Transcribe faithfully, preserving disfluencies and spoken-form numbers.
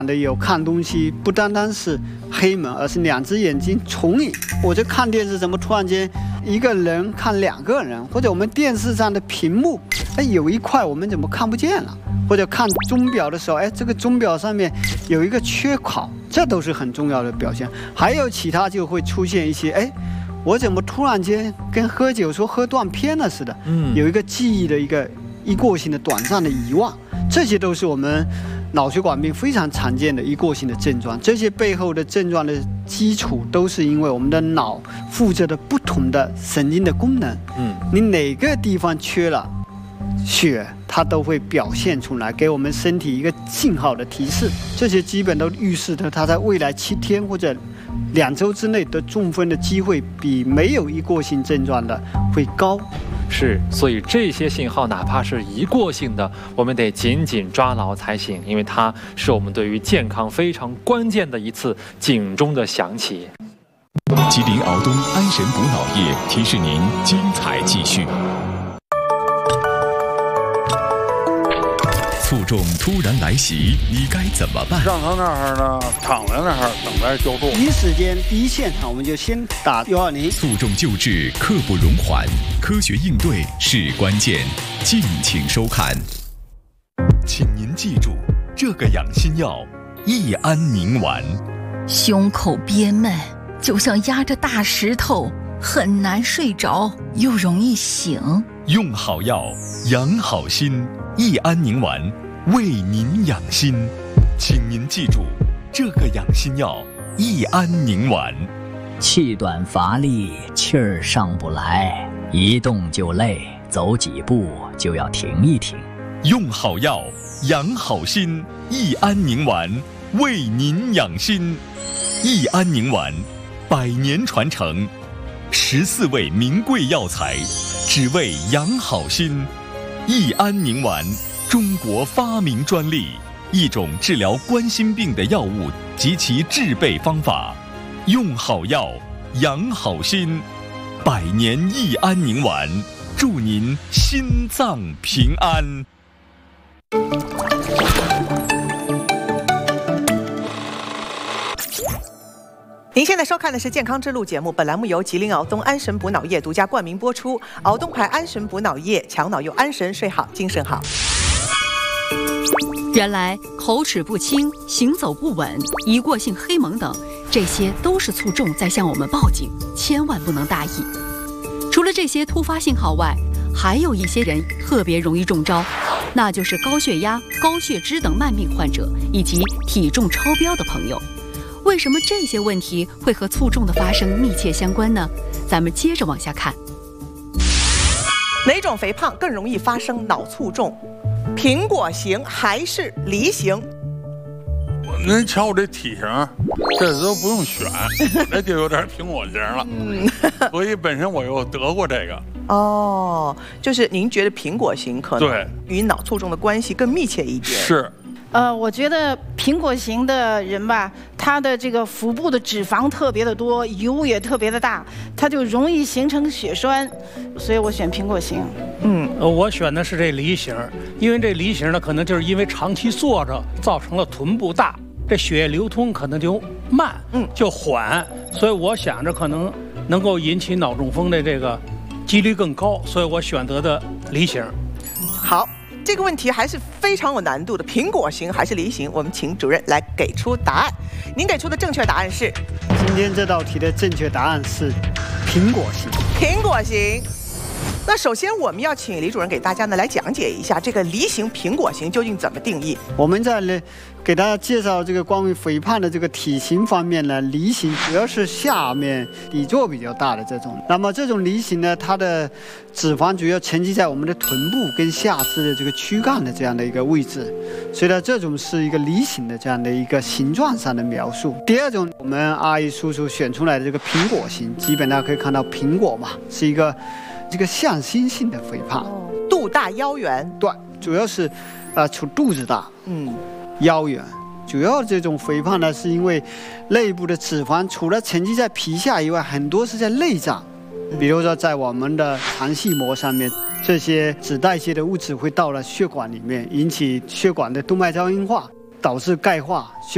的有看东西，不单单是黑门，而是两只眼睛重影。我就看电视，怎么突然间一个人看两个人，或者我们电视上的屏幕，哎，有一块我们怎么看不见了？或者看钟表的时候，哎，这个钟表上面有一个缺口，这都是很重要的表现。还有其他就会出现一些，哎，我怎么突然间跟喝酒说喝断片了似的？嗯，有一个记忆的一个一过性的短暂的遗忘，这些都是我们脑血管病非常常见的一过性的症状。这些背后的症状的基础都是因为我们的脑负责的不同的神经的功能。嗯，你哪个地方缺了血，它都会表现出来，给我们身体一个信号的提示。这些基本都预示着它在未来七天或者两周之内得中风的机会比没有一过性症状的会高。 是，所以这些信号哪怕是一过性的，我们得紧紧抓牢才行，因为它是我们对于健康非常关键的一次警钟的响起。 吉林敖东安神补脑液提示您精彩继续。卒中突然来袭，你该怎么办？ 让他那儿呢，躺在那儿等待救助。 第一时间、第一现场，我们就先打一二零。 卒中救治，刻不容缓，科学应对是关键。敬请收看。请您记住，这个养心药益安宁丸。 胸口憋闷，就像压着大石头，很难睡着，又容易醒。 用好药，养好心。益安宁丸为您养心，请您记住，这个养心药益安宁丸。 气短乏力，气儿上不来，一动就累，走几步就要停一停。 用好药，养好心，益安宁丸为您养心。益安宁丸，百年传承，十四味名贵药材，只为养好心。益安宁丸，中国发明专利，一种治疗冠心病的药物及其制备方法。用好药，养好心，百年益安宁丸，祝您心脏平安。 您现在收看的是《健康之路》节目，本栏目由吉林敖东安神补脑液独家冠名播出。敖东牌安神补脑液，强脑又安神，睡好精神好。 原来口齿不清、行走不稳、一过性黑蒙等，这些都是卒中在向我们报警，千万不能大意。除了这些突发信号外，还有一些人特别容易中招，那就是高血压、高血脂等慢病患者以及体重超标的朋友。为什么这些问题会和卒中的发生密切相关呢？咱们接着往下看。 哪种肥胖更容易发生脑卒中？苹果型还是梨型？ 您瞧我这体型，这都不用选，这就有点苹果型了。嗯，所以本身我又得过这个。 哦，就是您觉得苹果型可能对与脑卒中的关系更密切一点？ 是。 呃，我觉得苹果型的人吧，他的这个腹部的脂肪特别的多，油也特别的大，他就容易形成血栓，所以我选苹果型。 嗯，呃，我选的是这梨型，因为这梨型呢，可能就是因为长期坐着，造成了臀部大，这血液流通可能就慢，嗯，就缓，所以我想着可能能够引起脑中风的这个几率更高，所以我选择的梨型。 好。这个问题还是非常有难度的，苹果型还是梨型？我们请主任来给出答案。您给出的正确答案是？ 今天这道题的正确答案是苹果型。 苹果型。那首先我们要请李主任给大家呢来讲解一下这个梨型、苹果型究竟怎么定义。 我们在呢给大家介绍这个关于肥胖的这个体型方面呢，梨型主要是下面底座比较大的这种。那么这种梨型呢，它的脂肪主要沉积在我们的臀部跟下肢的这个躯干的这样的一个位置，所以呢，这种是一个梨型的这样的一个形状上的描述。第二种，我们阿姨叔叔选出来的这个苹果型，基本上可以看到苹果嘛，是一个这个向心性的肥胖， 哦、肚大腰圆， 对，主要是啊，除、呃、肚子大，嗯。腰圆，主要这种肥胖呢，是因为内部的脂肪除了沉积在皮下以外，很多是在内脏，比如说在我们的肠系膜上面，这些脂代谢的物质会到了血管里面，引起血管的动脉粥硬化，导致钙化。血